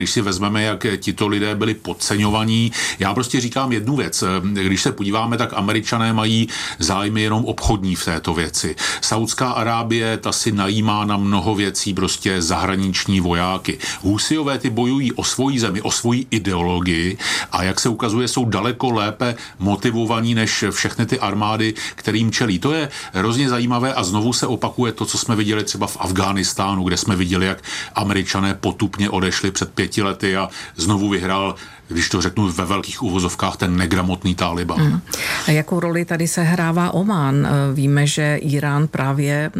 Když si vezmeme, jak tito lidé byli podceňovaní, já prostě říkám jednu věc. Když se podíváme, tak Američané mají zájmy jenom obchodní v této věci. Saudská Arábie, ta si najímá na mnoho věcí prostě zahraniční vojáky. Husijové ty bojují o svoji zemi, o svoji ideologii a jak se ukazuje, jsou daleko lépe motivovaní než všechny ty armády, kterým čelí. To je hrozně zajímavé a znovu se opakuje to, co jsme viděli třeba v Afghánistánu, kde jsme viděli, jak Američané potupně odešli před 5 lety a znovu vyhrál, když to řeknu ve velkých uvozovkách, ten negramotný Taliban. A jakou roli tady sehrává Omán? Víme, že Irán právě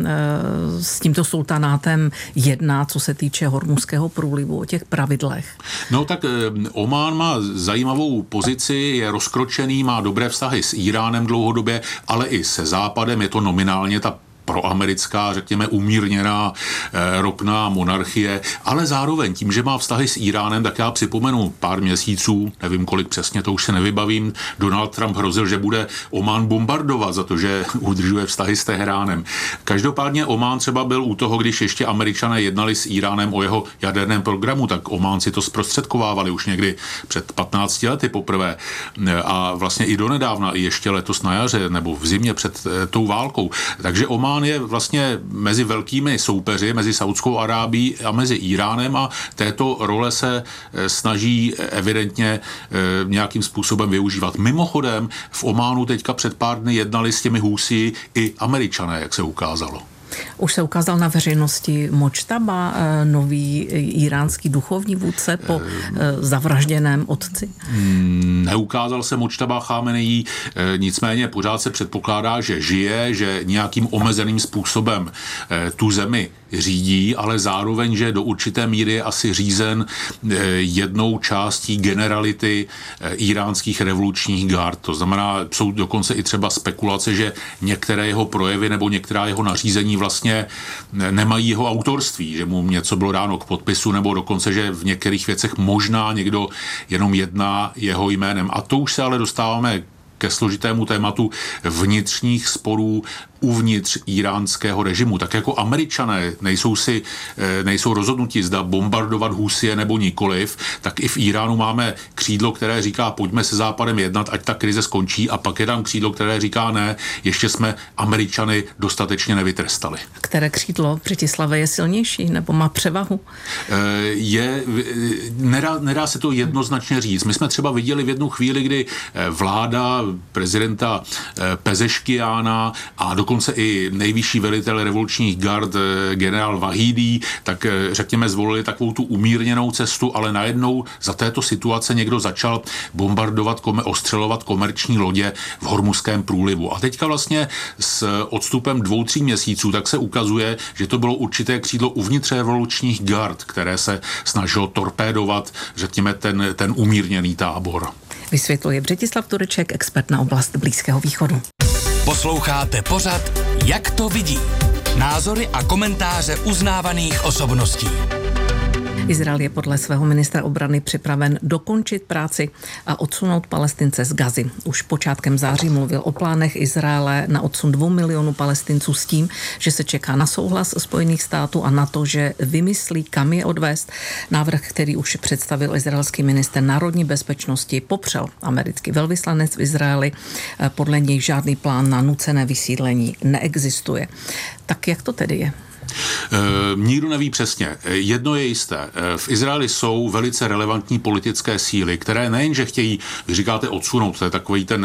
s tímto sultanátem jedná, co se týče Hormuzského průlivu, o těch pravidlech. No tak Omán má zajímavou pozici, je rozkročený, má dobré vztahy s Iránem dlouhodobě, ale i se Západem, je to nominálně ta proamerická, řekněme, umírněná ropná monarchie, ale zároveň tím, že má vztahy s Iránem, tak já připomenu pár měsíců, nevím kolik přesně, to už se nevybavím, Donald Trump hrozil, že bude Omán bombardovat za to, že udržuje vztahy s Teheránem. Každopádně Omán třeba byl u toho, když ještě Američané jednali s Iránem o jeho jaderném programu, tak Ománci to zprostředkovávali už někdy před 15 lety poprvé a vlastně i donedávna, i ještě letos na jaře nebo v zimě před tou válkou. Takže Omán je vlastně mezi velkými soupeři, mezi Saudskou Arábií a mezi Iránem a této role se snaží evidentně nějakým způsobem využívat. Mimochodem v Ománu teďka před pár dny jednali s těmi Husí i Američané, jak se ukázalo. Už se ukázal na veřejnosti Močtaba, nový iránský duchovní vůdce po zavražděném otci? Neukázal se Močtaba Chámenejí, nicméně pořád se předpokládá, že žije, že nějakým omezeným způsobem tu zemi řídí, ale zároveň, že do určité míry je asi řízen jednou částí generality iránských revolučních gard. To znamená, jsou dokonce i třeba spekulace, že některé jeho projevy nebo některá jeho nařízení vlastně nemají jeho autorství, že mu něco bylo dáno k podpisu, nebo dokonce, že v některých věcech možná někdo jenom jedná jeho jménem. A to už se ale dostáváme ke složitému tématu vnitřních sporů uvnitř iránského režimu. Tak jako Američané nejsou rozhodnuti, zda bombardovat Husije nebo nikoliv, tak i v Iránu máme křídlo, které říká, pojďme se Západem jednat, ať ta krize skončí, a pak je tam křídlo, které říká, ne, ještě jsme Američany dostatečně nevytrestali. Které křídlo Břetislave je silnější nebo má převahu? Nedá se to jednoznačně říct. My jsme třeba viděli v jednu chvíli, kdy vláda prezidenta Pezeškiána a dokonce i nejvyšší velitel revolučních gard generál Vahídí, tak řekněme zvolili takovou tu umírněnou cestu, ale najednou za této situace někdo začal bombardovat, ostřelovat komerční lodě v Hormuzském průlivu. A teďka vlastně s odstupem 2-3 měsíců tak se ukazuje, že to bylo určité křídlo uvnitř revolučních gard, které se snažilo torpédovat, řekněme, ten umírněný tábor. Vysvětluje Břetislav Tureček, expert na oblast Blízkého východu. Posloucháte pořad Jak to vidí? Názory a komentáře uznávaných osobností. Izrael je podle svého ministra obrany připraven dokončit práci a odsunout Palestince z Gazy. Už počátkem září mluvil o plánech Izraele na odsun 2 milionů Palestinců s tím, že se čeká na souhlas Spojených států a na to, že vymyslí, kam je odvést. Návrh, který už představil izraelský ministr národní bezpečnosti, popřel americký velvyslanec v Izraeli. Podle něj žádný plán na nucené vysídlení neexistuje. Tak jak to tedy je? Nikdo neví přesně. Jedno je jisté. V Izraeli jsou velice relevantní politické síly, které nejenže chtějí, vy říkáte odsunout, to je takový ten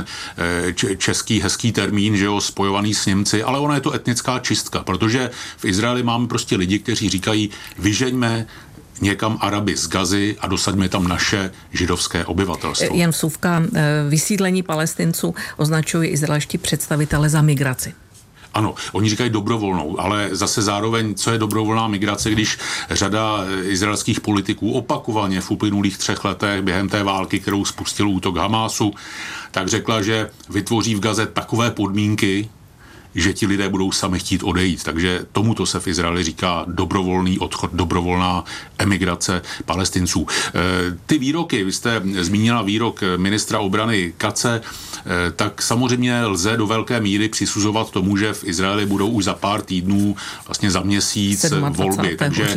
český hezký termín, že jo, spojovaný s Němci, ale ona je to etnická čistka, protože v Izraeli máme prostě lidi, kteří říkají, vyžeňme někam Araby z Gazy a dosaďme tam naše židovské obyvatelstvo. Jen vsuvka, vysídlení Palestinců označují izraelští představitele za migraci. Ano, oni říkají dobrovolnou, ale zase zároveň, co je dobrovolná migrace, když řada izraelských politiků opakovaně v uplynulých 3 letech během té války, kterou spustil útok Hamásu, tak řekla, že vytvoří v Gaze takové podmínky, že ti lidé budou sami chtít odejít. Takže tomuto se v Izraeli říká dobrovolný odchod, dobrovolná emigrace Palestinců. Ty výroky, vy jste zmínila výrok ministra obrany Katze, tak samozřejmě lze do velké míry přisuzovat tomu, že v Izraeli budou už za pár týdnů, vlastně za měsíc volby. Takže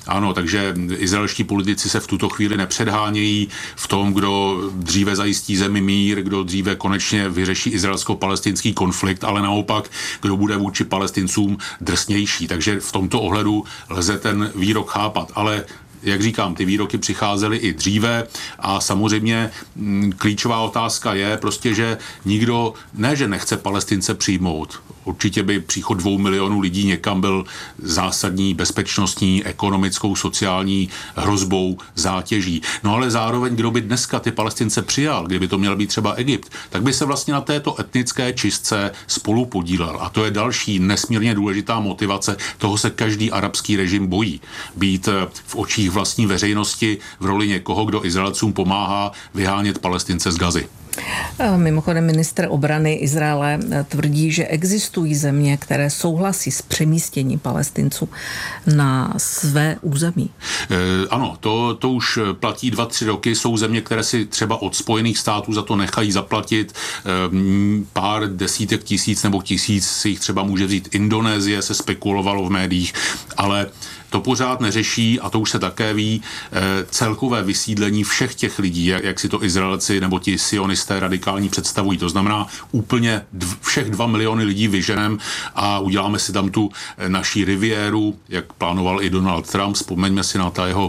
Ano, takže izraelští politici se v tuto chvíli nepředhánějí v tom, kdo dříve zajistí zemi mír, kdo dříve konečně vyřeší izraelsko-palestinský konflikt, ale naopak, kdo bude vůči Palestincům drsnější. Takže v tomto ohledu lze ten výrok chápat. Ale jak říkám, ty výroky přicházely i dříve a samozřejmě klíčová otázka je prostě, že nikdo, ne, že nechce Palestince přijmout. Určitě by příchod 2 milionů lidí někam byl zásadní bezpečnostní, ekonomickou, sociální hrozbou, zátěží. No ale zároveň, kdo by dneska ty Palestince přijal, kdyby to měl být třeba Egypt, tak by se vlastně na této etnické čistce spolu podílel. A to je další nesmírně důležitá motivace. Toho se každý arabský režim bojí. Být v očích vlastní veřejnosti v roli někoho, kdo Izraelcům pomáhá vyhánět Palestince z Gazy. Mimochodem ministr obrany Izraele tvrdí, že existují země, které souhlasí s přemístěním Palestinců na své území. Ano, to už platí 2-3 roky. Jsou země, které si třeba od Spojených států za to nechají zaplatit. Pár desítek tisíc nebo 1000 si jich třeba může vzít Indonésie, se spekulovalo v médiích, ale to pořád neřeší, a to už se také ví, celkové vysídlení všech těch lidí, jak si to Izraelci nebo ti sionisté radikální představují. To znamená úplně všech 2 miliony lidí vyženem a uděláme si tam tu naší riviéru, jak plánoval i Donald Trump. Vzpomeňme si na ta jeho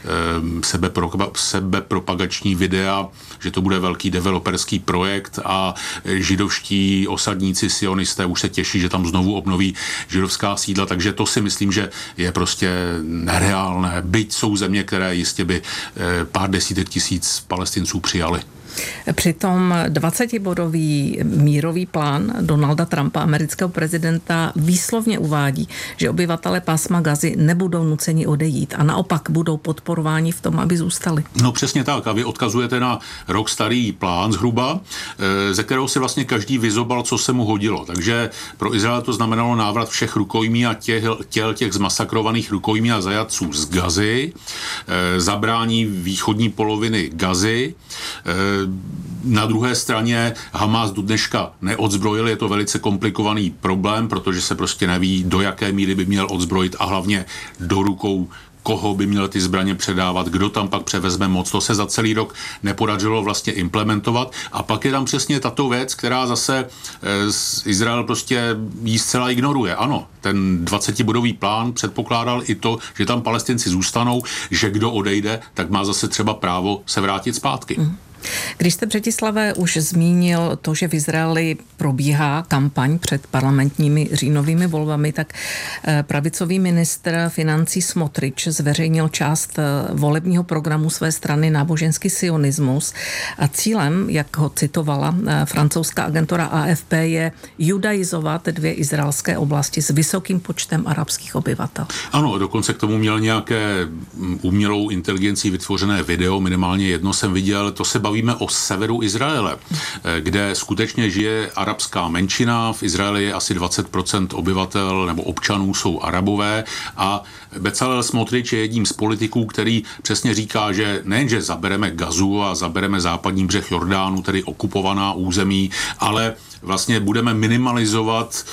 sebepropagační videa, že to bude velký developerský projekt a židovští osadníci sionisté už se těší, že tam znovu obnoví židovská sídla, takže to si myslím, že je prostě nereálné. Byť jsou země, které jistě by pár desítek tisíc Palestinců přijali. Přitom 20-bodový mírový plán Donalda Trumpa, amerického prezidenta, výslovně uvádí, že obyvatelé pásma Gazy nebudou nuceni odejít a naopak budou podporováni v tom, aby zůstali. No přesně tak. A vy odkazujete na rok starý plán zhruba, ze kterého si vlastně každý vyzobal, co se mu hodilo. Takže pro Izrael to znamenalo návrat všech rukojmí a těl těch zmasakrovaných rukojmí a zajatců z Gazy, zabrání východní poloviny Gazy. Na druhé straně Hamas do dneška neodzbrojil, je to velice komplikovaný problém, protože se prostě neví, do jaké míry by měl odzbrojit a hlavně do rukou koho by měl ty zbraně předávat, kdo tam pak převezme moc. To se za celý rok nepodařilo vlastně implementovat. A pak je tam přesně tato věc, která zase Izrael prostě jí zcela ignoruje. Ano, ten 20-bodový plán předpokládal i to, že tam Palestinci zůstanou, že kdo odejde, tak má zase třeba právo se vrátit zpátky. Když jste, Břetislave, už zmínil to, že v Izraeli probíhá kampaň před parlamentními říjnovými volbami, tak pravicový ministr financí Smotrich zveřejnil část volebního programu své strany Náboženský sionismus a cílem, jak ho citovala francouzská agentura AFP, je judaizovat 2 izraelské oblasti s vysokým počtem arabských obyvatel. Ano, dokonce k tomu měl nějaké umělou inteligencí vytvořené video, minimálně jedno jsem viděl, to se bavíme o severu Izraele, kde skutečně žije arabská menšina. V Izraeli je asi 20% obyvatel nebo občanů jsou Arabové a Bezalel Smotrich je jedním z politiků, který přesně říká, že nejenže zabereme Gazu a zabereme západní břeh Jordánu, tedy okupovaná území, ale vlastně budeme minimalizovat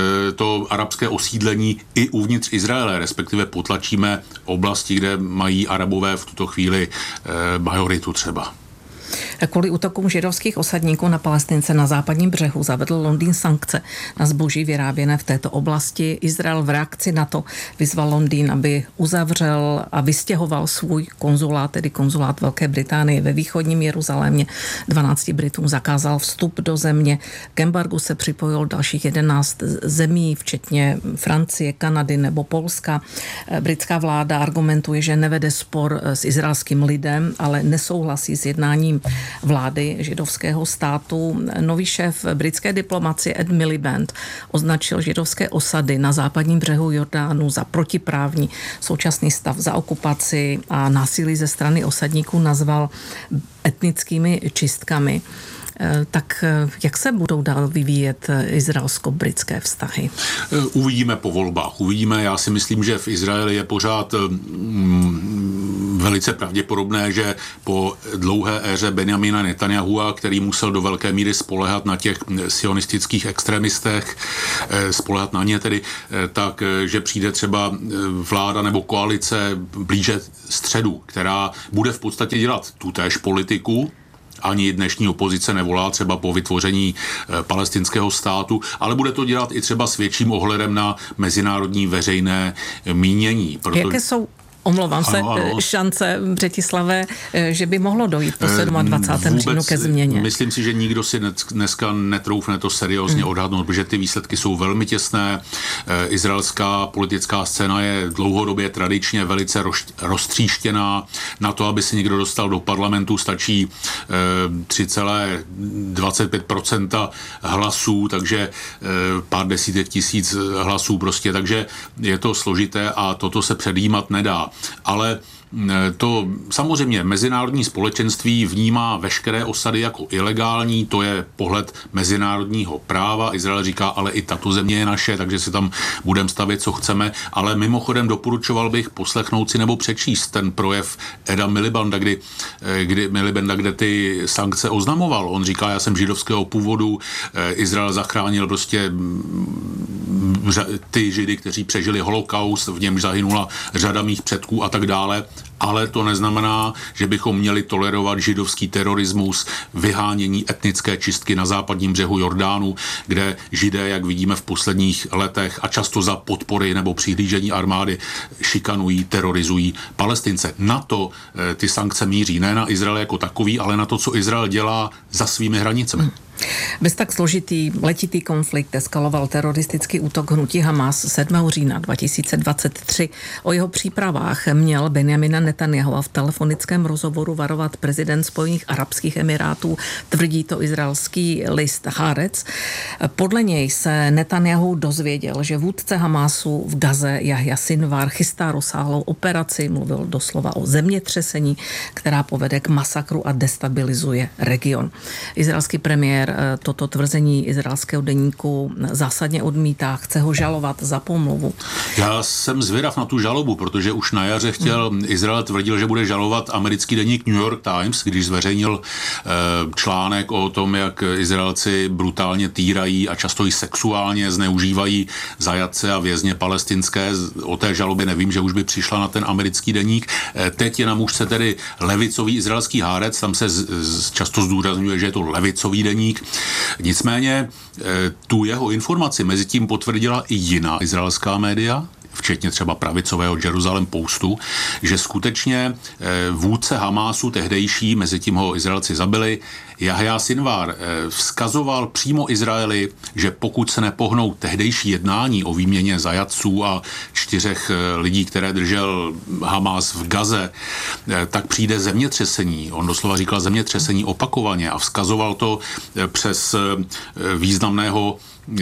to arabské osídlení i uvnitř Izraele, respektive potlačíme oblasti, kde mají Arabové v tuto chvíli majoritu třeba. Kvůli útokům židovských osadníků na Palestince na západním břehu zavedl Londýn sankce na zboží vyráběné v této oblasti. Izrael v reakci na to vyzval Londýn, aby uzavřel a vystěhoval svůj konzulát, tedy konzulát Velké Británie ve východním Jeruzalémě. 12 Britům zakázal vstup do země. K embargu se připojil dalších 11 zemí, včetně Francie, Kanady nebo Polska. Britská vláda argumentuje, že nevede spor s izraelským lidem, ale nesouhlasí s jednáním vlády židovského státu. Nový šéf britské diplomacie Ed Miliband označil židovské osady na západním břehu Jordánu za protiprávní. Současný stav za okupaci a násilí ze strany osadníků nazval etnickými čistkami. Tak jak se budou dál vyvíjet izraelsko-britské vztahy? Uvidíme po volbách. Uvidíme. Já si myslím, že v Izraeli je pořád velice pravděpodobné, že po dlouhé éře Benjamina Netanyahua, který musel do velké míry spoléhat na těch sionistických extremistech, spoléhat na ně tedy, tak, že přijde třeba vláda nebo koalice blíže středu, která bude v podstatě dělat tutéž politiku. Ani dnešní opozice nevolá třeba po vytvoření palestinského státu, ale bude to dělat i třeba s větším ohledem na mezinárodní veřejné mínění. Jaké jsou, omlouvám se, šance, Břetislave, že by mohlo dojít po 27. říjnu ke změně? Myslím si, že nikdo si dneska netroufne to seriózně odhadnout, protože ty výsledky jsou velmi těsné. Izraelská politická scéna je dlouhodobě tradičně velice roztříštěná. Na to, aby se někdo dostal do parlamentu, stačí 3,25% hlasů, takže pár desítek tisíc hlasů prostě, takže je to složité a toto se předjímat nedá. Ale to samozřejmě mezinárodní společenství vnímá veškeré osady jako ilegální, to je pohled mezinárodního práva. Izrael říká, ale i tato země je naše, takže si tam budeme stavět, co chceme. Ale mimochodem doporučoval bych poslechnout si nebo přečíst ten projev Eda Milibanda, kde ty sankce oznamoval. On říká, já jsem židovského původu, Izrael zachránil prostě ty Židy, kteří přežili holokaust, v němž zahynula řada mých předků a tak dále. Ale to neznamená, že bychom měli tolerovat židovský terorismus, vyhánění etnické čistky na západním břehu Jordánu, kde Židé, jak vidíme v posledních letech a často za podpory nebo přihlížení armády, šikanují, terorizují Palestince. Na to ty sankce míří, ne na Izrael jako takový, ale na to, co Izrael dělá za svými hranicemi. Bez tak složitý letitý konflikt eskaloval teroristický útok hnutí Hamas 7. října 2023. O jeho přípravách měl Benjamina Netanyahua v telefonickém rozhovoru varovat prezident Spojených arabských emirátů, tvrdí to izraelský list Haaretz. Podle něj se Netanyahu dozvěděl, že vůdce Hamasu v Gaze Jahja Sinwar chystá rozsáhlou operaci, mluvil doslova o zemětřesení, která povede k masakru a destabilizuje region. Izraelský premiér toto tvrzení izraelského deníku zásadně odmítá, chce ho žalovat za pomluvu. Já jsem zvědav na tu žalobu, protože už na jaře Izrael tvrdil, že bude žalovat americký deník New York Times, když zveřejnil článek o tom, jak Izraelci brutálně týrají a často i sexuálně zneužívají zajatce a vězně palestinské. O té žalobě nevím, že už by přišla na ten americký deník. Teď je na mužce tedy levicový izraelský Haaretz, tam se často zdůrazňuje, že je to levicový deník. Nicméně tu jeho informaci mezi tím potvrdila i jiná izraelská média, včetně třeba pravicového Jerusalem Postu, že skutečně vůdce Hamásu tehdejší, mezi tím ho Izraelci zabili, Jahja Sinwar vzkazoval přímo Izraeli, že pokud se nepohnou tehdejší jednání o výměně zajatců a 4 lidí, které držel Hamás v Gaze, tak přijde zemětřesení. On doslova říkal zemětřesení opakovaně a vzkazoval to přes významného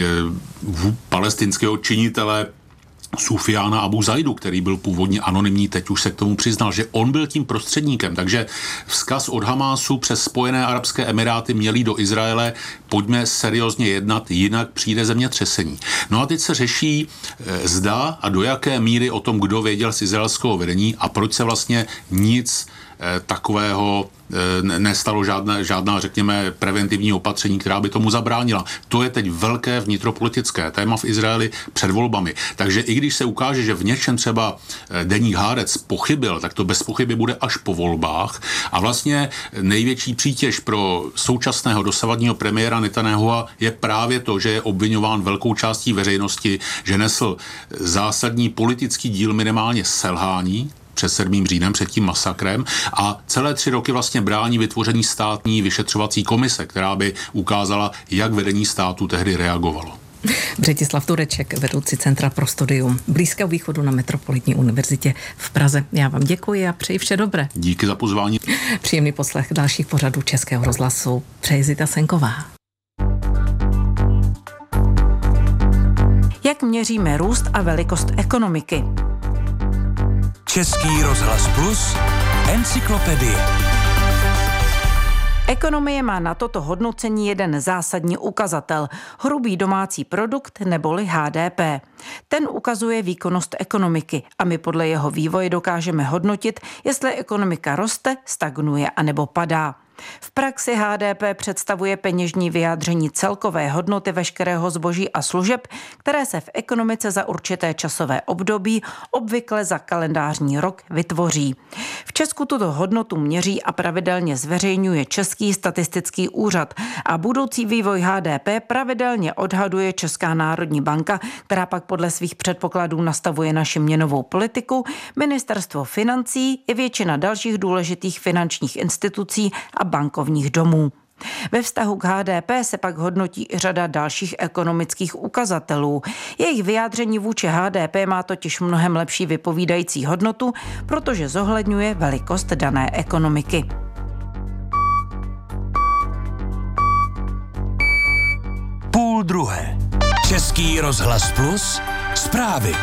palestinského činitele Sufiána Abu Zaidu, který byl původně anonymní, teď už se k tomu přiznal, že on byl tím prostředníkem. Takže vzkaz od Hamásu přes Spojené arabské emiráty měli do Izraele, pojďme seriózně jednat, jinak přijde zemětřesení. No a teď se řeší, zda a do jaké míry o tom, kdo věděl z izraelského vedení a proč se vlastně nic takového nestalo, žádná, řekněme, preventivní opatření, která by tomu zabránila. To je teď velké vnitropolitické téma v Izraeli před volbami. Takže i když se ukáže, že v něčem třeba deník Haaretz pochybil, tak to bez pochyby bude až po volbách. A vlastně největší přítěž pro současného dosavadního premiéra Netanyahua je právě to, že je obviňován velkou částí veřejnosti, že nesl zásadní politický díl minimálně selhání před 7. říjnem, před tím masakrem a celé 3 roky vlastně brání vytvoření státní vyšetřovací komise, která by ukázala, jak vedení státu tehdy reagovalo. Břetislav Tureček, vedoucí Centra pro studium Blízkého východu na Metropolitní univerzitě v Praze. Já vám děkuji a přeji vše dobré. Díky za pozvání. Příjemný poslech dalších pořadů Českého rozhlasu. Přeji Zita Senková. Jak měříme růst a velikost ekonomiky? Český rozhlas Plus, encyklopedie. Ekonomie má na toto hodnocení jeden zásadní ukazatel – hrubý domácí produkt neboli HDP. Ten ukazuje výkonnost ekonomiky a my podle jeho vývoje dokážeme hodnotit, jestli ekonomika roste, stagnuje anebo padá. V praxi HDP představuje peněžní vyjádření celkové hodnoty veškerého zboží a služeb, které se v ekonomice za určité časové období, obvykle za kalendářní rok, vytvoří. V Česku tuto hodnotu měří a pravidelně zveřejňuje Český statistický úřad a budoucí vývoj HDP pravidelně odhaduje Česká národní banka, která pak podle svých předpokladů nastavuje naši měnovou politiku, Ministerstvo financí i většina dalších důležitých finančních institucí a bankovních domů. Ve vztahu k HDP se pak hodnotí i řada dalších ekonomických ukazatelů. Jejich vyjádření vůči HDP má totiž mnohem lepší vypovídající hodnotu, protože zohledňuje velikost dané ekonomiky. Půl druhé. Český rozhlas Plus. Zprávy.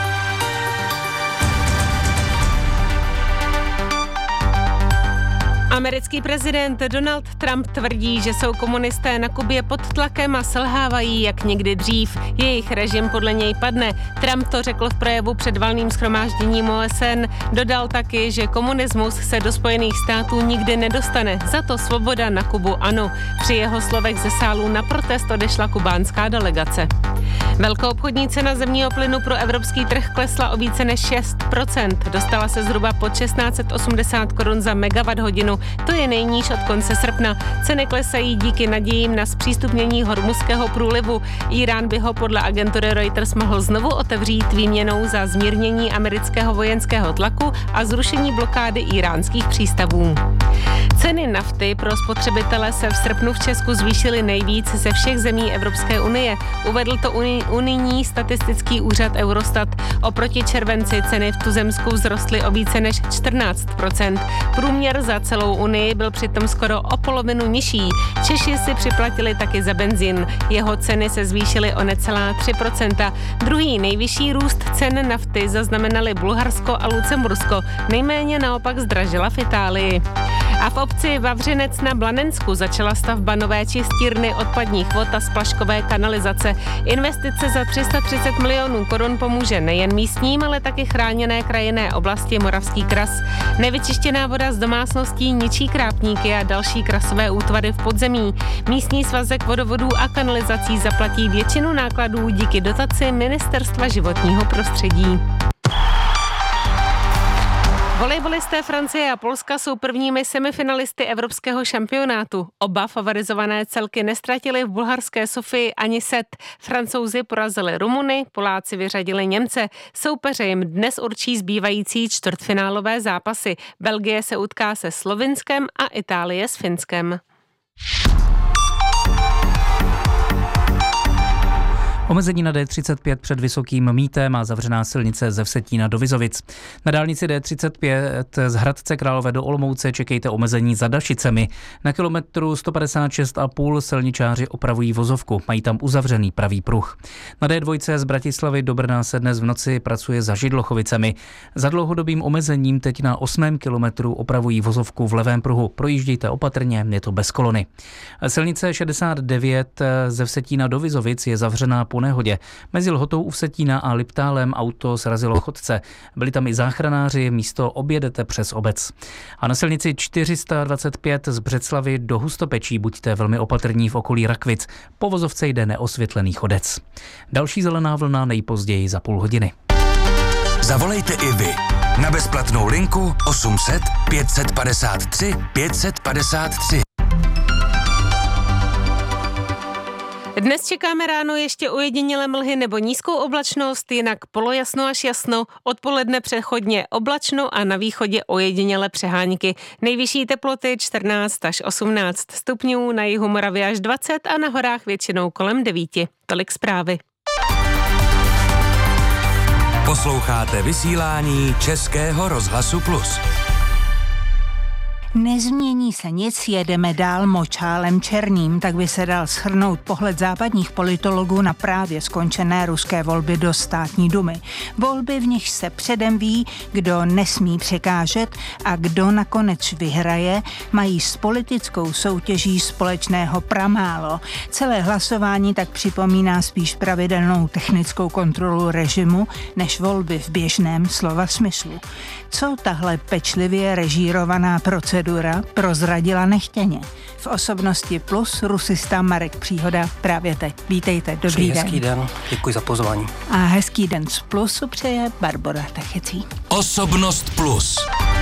Americký prezident Donald Trump tvrdí, že jsou komunisté na Kubě pod tlakem a selhávají jak nikdy dřív. Jejich režim podle něj padne. Trump to řekl v projevu před valným shromážděním OSN. Dodal taky, že komunismus se do Spojených států nikdy nedostane. Za to svoboda na Kubu ano. Při jeho slovech ze sálu na protest odešla kubánská delegace. Velkoobchodní cena zemního plynu pro evropský trh klesla o více než 6%. Dostala se zhruba pod 1680 korun za megawatt hodinu. To je nejníž od konce srpna. Ceny klesají díky nadějím na zpřístupnění Hormuzského průlivu. Irán by ho podle agentury Reuters mohl znovu otevřít výměnou za zmírnění amerického vojenského tlaku a zrušení blokády iránských přístavů. Ceny nafty pro spotřebitele se v srpnu v Česku zvýšily nejvíc ze všech zemí Evropské unie. Uvedl to unijní statistický úřad Eurostat. Oproti červenci ceny v tuzemsku vzrostly o více než 14%. Průměr za celou unii byl přitom skoro o polovinu nižší. Češi si připlatili taky za benzín. Jeho ceny se zvýšily o necelá 3%. Druhý nejvyšší růst cen nafty zaznamenali Bulharsko a Lucembursko. Nejméně naopak zdražila v Itálii. A v obci Vavřinec na Blanensku začala stavba nové čistírny odpadních vod a splaškové kanalizace. Investice za 330 milionů korun pomůže nejen místním, ale taky chráněné krajinné oblasti Moravský kras. Nevyčištěná voda z domácností ničí krápníky a další krasové útvary v podzemí. Místní svazek vodovodů a kanalizací zaplatí většinu nákladů díky dotaci Ministerstva životního prostředí. Volejbolisté Francie a Polska jsou prvními semifinalisty evropského šampionátu. Oba favorizované celky nestratili v bulharské Sofii ani set. Francouzi porazili Rumuny, Poláci vyřadili Němce. Soupeře jim dnes určí zbývající čtvrtfinálové zápasy. Belgie se utká se Slovinskem a Itálie s Finskem. Omezení na D35 před Vysokým Mýtem a zavřená silnice ze Vsetína do Vizovic. Na dálnici D35 z Hradce Králové do Olomouce čekejte omezení za Dašicemi. Na kilometru 156,5 silničáři opravují vozovku, mají tam uzavřený pravý pruh. Na D2 z Bratislavy do Brna se dnes v noci pracuje za Židlochovicemi. Za dlouhodobým omezením teď na 8. kilometru opravují vozovku v levém pruhu. Projíždějte opatrně, je to bez kolony. Silnice 69 ze Vsetína do Vizovic je zavřená po nehodě. Mezi Lhotou u Vsetína a Liptálem auto srazilo chodce. Byli tam i záchranáři, místo objedete přes obec. A na silnici 425 z Břeclavy do Hustopečí buďte velmi opatrní v okolí Rakvic. Po vozovce jde neosvětlený chodec. Další zelená vlna nejpozději za půl hodiny. Zavolejte i vy na bezplatnou linku 800 553 553. Dnes čekáme ráno ještě ojedinělé mlhy nebo nízkou oblačnost, jinak polojasno až jasno, odpoledne přechodně oblačno a na východě ojedinělé přehánky. Nejvyšší teploty 14 až 18 stupňů, na jihu Moravy až 20 a na horách většinou kolem 9. Tolik zprávy. Posloucháte vysílání Českého rozhlasu Plus. Nezmění se nic, jedeme dál močálem černým, tak by se dal shrnout pohled západních politologů na právě skončené ruské volby do státní dumy. Volby, v nich se předem ví, kdo nesmí překážet a kdo nakonec vyhraje, mají s politickou soutěží společného pramálo. Celé hlasování tak připomíná spíš pravidelnou technickou kontrolu režimu, než volby v běžném slova smyslu. Co tahle pečlivě režírovaná procedura prozradila nechtěně? V Osobnosti Plus rusista Marek Příhoda právě teď. Vítejte, dobrý den. Hezký den, děkuji za pozvání. A hezký den z Plusu přeje Barbora Techecí. Osobnost Plus.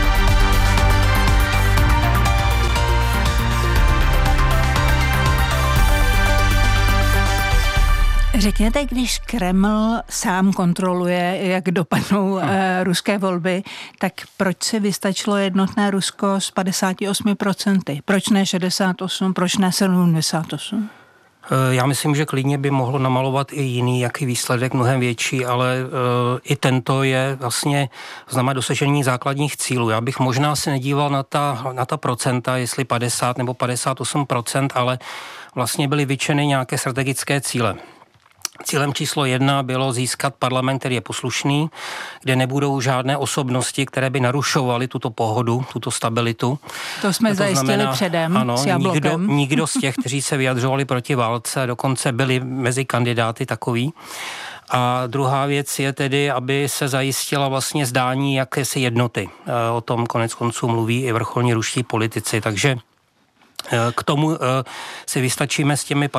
Řekněte, když Kreml sám kontroluje, jak dopadnou ruské volby, tak proč se vystačilo jednotné Rusko s 58%? Proč ne 68%, proč ne 78%? Já myslím, že klidně by mohlo namalovat i jiný, jaký výsledek, mnohem větší, ale i tento je vlastně znamená dosažení základních cílů. Já bych možná se nedíval na ta procenta, jestli 50 nebo 58%, ale vlastně byly vyčeny nějaké strategické cíle. Cílem číslo 1 bylo získat parlament, který je poslušný, kde nebudou žádné osobnosti, které by narušovaly tuto pohodu, tuto stabilitu. To jsme zajistili předem, ano, s Jablokem. nikdo z těch, kteří se vyjadřovali proti válce, dokonce byli mezi kandidáty takový. A druhá věc je tedy, aby se zajistila vlastně zdání jakési jednoty. O tom konec konců mluví i vrcholní ruští politici, takže k tomu si vystačíme s těmi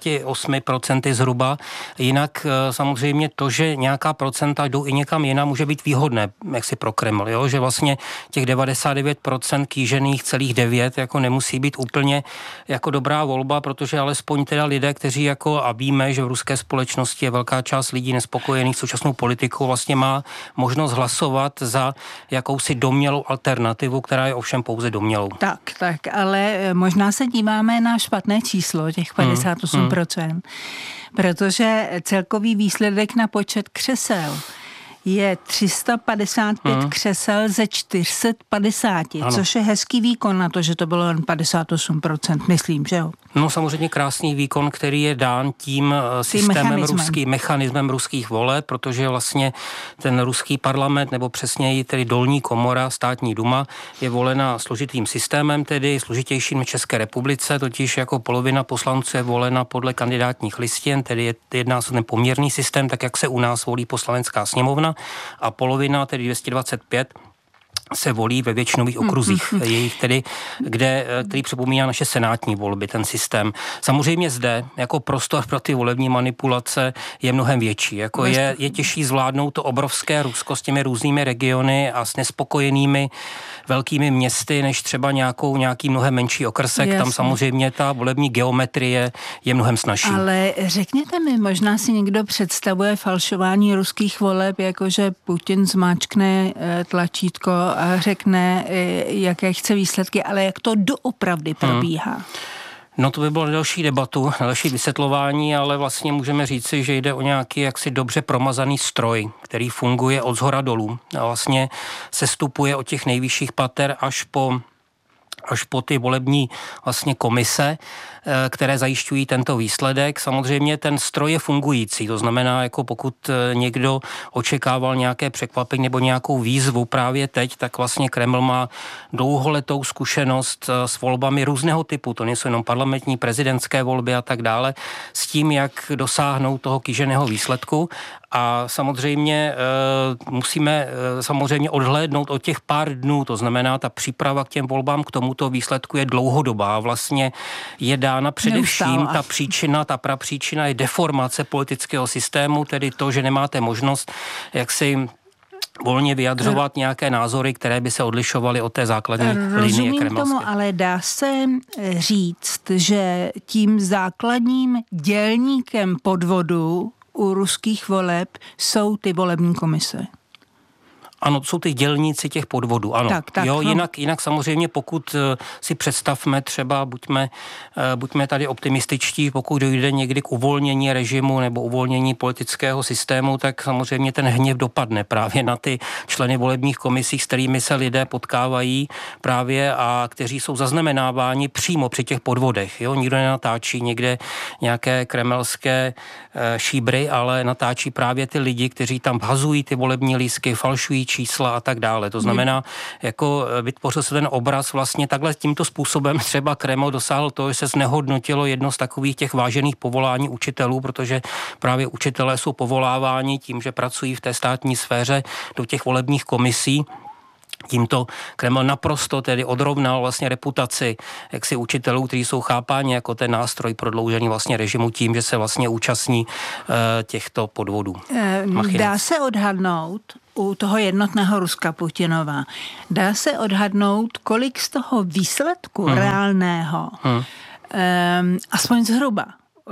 58% zhruba. Jinak samozřejmě to, že nějaká procenta jdou i někam jinam, může být výhodné, jak si pro Kreml, jo? Že vlastně těch 99% kýžených celých 9 jako nemusí být úplně jako dobrá volba, protože alespoň teda lidé, kteří jako, a víme, že v ruské společnosti je velká část lidí nespokojených s současnou politikou, vlastně má možnost hlasovat za jakousi domnělou alternativu, která je ovšem pouze domnělou. Tak, ale možná se díváme na špatné číslo, těch 58%, protože celkový výsledek na počet křesel je 355 křesel ze 450, což je hezký výkon na to, že to bylo jen 58%, myslím, že jo? No samozřejmě krásný výkon, který je dán tím systémem mechanismem ruských voleb, protože vlastně ten ruský parlament, nebo přesněji tedy dolní komora, státní duma, je volena složitým systémem, tedy složitějším v České republice, totiž jako polovina poslanců je volena podle kandidátních listin, tedy jedná se ten poměrný systém, tak jak se u nás volí poslanecká sněmovna, a polovina, tedy 225, se volí ve většinových okruzích, jejich tedy, který připomíná naše senátní volby, ten systém. Samozřejmě zde, jako prostor pro ty volební manipulace je mnohem větší. Jako je těžší zvládnout to obrovské Rusko s těmi různými regiony a s nespokojenými velkými městy, než třeba nějaký mnohem menší okrsek. Jasně. Tam samozřejmě ta volební geometrie je mnohem snazší. Ale řekněte mi, možná si někdo představuje falšování ruských voleb, jakože Putin zmáčkne tlačítko a řekne, jaké chce výsledky, ale jak to doopravdy probíhá? No to by bylo další debatu, další vysvětlování, ale vlastně můžeme říci, že jde o nějaký jaksi dobře promazaný stroj, který funguje od zhora dolů a vlastně sestupuje od těch nejvyšších pater až po ty volební vlastně komise, které zajišťují tento výsledek. Samozřejmě ten stroj je fungující, to znamená, jako pokud někdo očekával nějaké překvapení nebo nějakou výzvu právě teď, tak vlastně Kreml má dlouholetou zkušenost s volbami různého typu, to nejsou jenom parlamentní, prezidentské volby a tak dále, s tím, jak dosáhnout toho kýženého výsledku. A samozřejmě musíme samozřejmě odhlédnout od těch pár dnů, to znamená, ta příprava k těm volbám, k tomuto výsledku je dlouhodobá. Vlastně je dána především ta prapříčina je deformace politického systému, tedy to, že nemáte možnost, jak si volně vyjadřovat nějaké názory, které by se odlišovaly od té základní linie kremlské. Tomu, ale dá se říct, že tím základním dělníkem podvodu u ruských voleb jsou ty volební komise. Ano, to jsou ty dělníci těch podvodů, ano. Tak, jo, jinak samozřejmě, pokud si představme třeba, buďme tady optimističtí, pokud dojde někdy k uvolnění režimu nebo uvolnění politického systému, tak samozřejmě ten hněv dopadne právě na ty členy volebních komisí, s kterými se lidé potkávají právě a kteří jsou zaznamenáváni přímo při těch podvodech. Jo? Nikdo nenatáčí někde nějaké kremelské šíbry, ale natáčí právě ty lidi, kteří tam vhazují ty volební lístky, falšují čísla a tak dále. To znamená, jako vytvořil se ten obraz vlastně takhle tímto způsobem třeba Kreml dosáhl toho, že se znehodnotilo jedno z takových těch vážených povolání učitelů, protože právě učitelé jsou povoláváni tím, že pracují v té státní sféře do těch volebních komisí. Tímto Kreml naprosto tedy odrovnal vlastně reputaci jaksi učitelů, kteří jsou chápáni jako ten nástroj prodloužený vlastně režimu tím, že se vlastně účastní těchto podvodů. Dá se odhadnout u toho jednotného Ruska Putinova, dá se odhadnout, kolik z toho výsledku reálného, aspoň zhruba,